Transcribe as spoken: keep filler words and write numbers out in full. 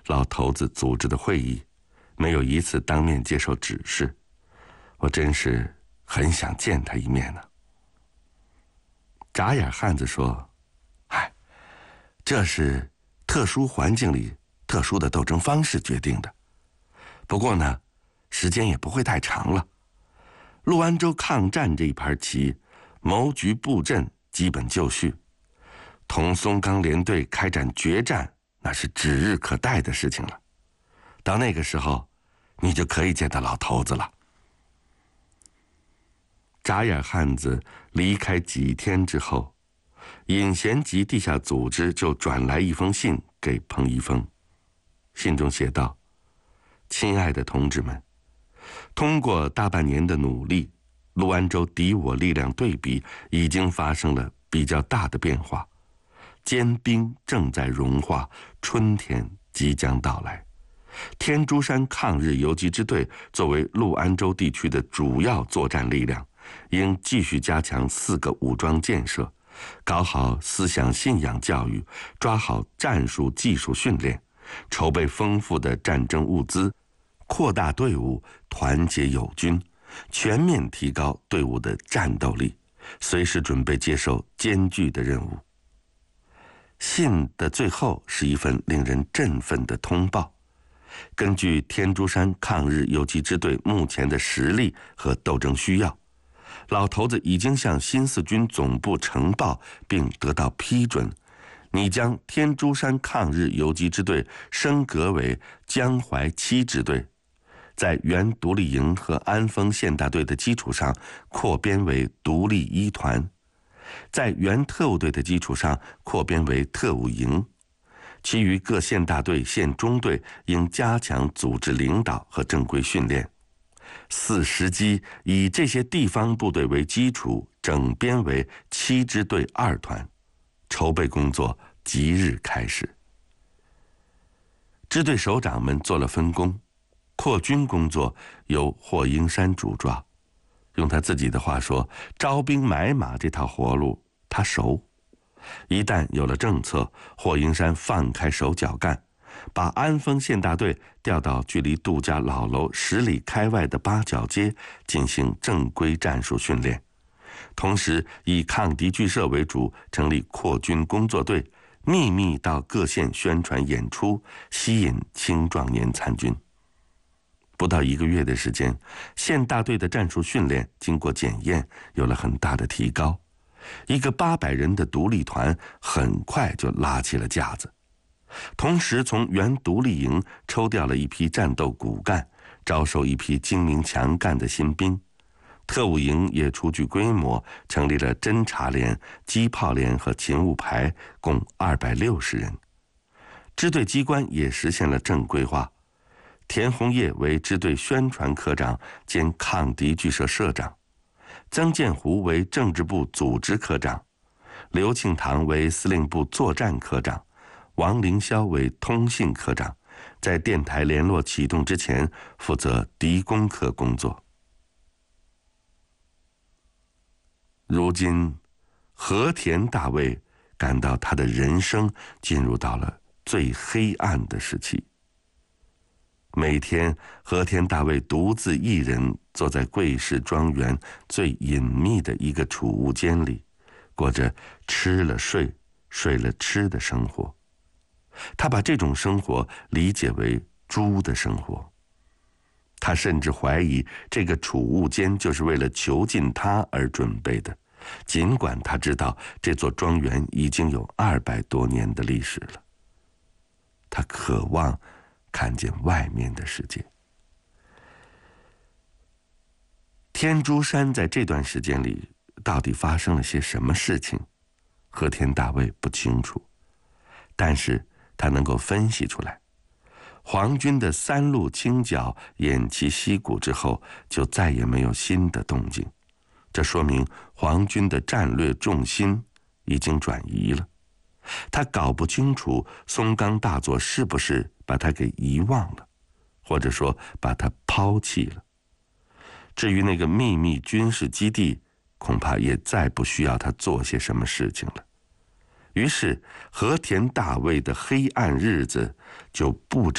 老头子组织的会议，没有一次当面接受指示。我真是很想见他一面呢。眨眼汉子说：“哎，这是特殊环境里特殊的斗争方式决定的。不过呢，时间也不会太长了。陆安州抗战这一盘棋，谋局布阵基本就绪，同松冈联队开展决战，那是指日可待的事情了。到那个时候，你就可以见到老头子了。”眨眼汉子离开几天之后，尹贤吉地下组织就转来一封信给彭一峰。信中写道：“亲爱的同志们，通过大半年的努力，陆安州敌我力量对比已经发生了比较大的变化，坚冰正在融化，春天即将到来。天竺山抗日游击支队作为陆安州地区的主要作战力量，应继续加强四个武装建设，搞好思想信仰教育，抓好战术技术训练，筹备丰富的战争物资，扩大队伍，团结友军，全面提高队伍的战斗力，随时准备接受艰巨的任务。”信的最后是一份令人振奋的通报。根据天竺山抗日游击支队目前的实力和斗争需要，老头子已经向新四军总部呈报并得到批准，拟将天竺山抗日游击支队升格为江淮七支队，在原独立营和安丰县大队的基础上扩编为独立一团，在原特务队的基础上扩编为特务营。其余各县大队、县中队应加强组织领导和正规训练。四时机以这些地方部队为基础，整编为七支队二团，筹备工作即日开始。支队首长们做了分工，扩军工作由霍英山主抓。用他自己的话说，招兵买马这套活路他熟。一旦有了政策，霍英山放开手脚干，把安丰县大队调到距离杜家老楼十里开外的八角街进行正规战术训练，同时以抗敌剧社为主，成立扩军工作队，秘密到各县宣传演出，吸引青壮年参军。不到一个月的时间，县大队的战术训练经过检验，有了很大的提高。一个八百人的独立团很快就拉起了架子，同时从原独立营抽调了一批战斗骨干，招收一批精明强干的新兵。特务营也初具规模，成立了侦察连、机炮连和勤务排，共二百六十人。支队机关也实现了正规化，田红叶为支队宣传科长兼抗敌剧社社长，曾建湖为政治部组织科长，刘庆堂为司令部作战科长，王凌霄为通信科长，在电台联络启动之前负责敌工科工作。如今和田大卫感到他的人生进入到了最黑暗的时期。每天和田大卫独自一人坐在贵氏庄园最隐秘的一个储物间里，过着吃了睡，睡了吃的生活。他把这种生活理解为猪的生活。他甚至怀疑这个储物间就是为了囚禁他而准备的，尽管他知道这座庄园已经有二百多年的历史了。他渴望看见外面的世界。天竺山在这段时间里到底发生了些什么事情，和田大卫不清楚，但是他能够分析出来。皇军的三路清剿偃旗息鼓之后，就再也没有新的动静，这说明皇军的战略重心已经转移了。他搞不清楚松冈大佐是不是把他给遗忘了，或者说把他抛弃了。至于那个秘密军事基地，恐怕也再不需要他做些什么事情了。于是和田大卫的黑暗日子就不